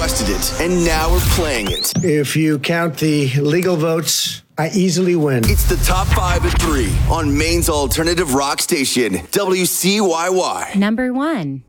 requested it, and now we're playing it. If you count the legal votes, I easily win. It's the top 5 at 3 on Maine's alternative rock station, WCYY. Number 1.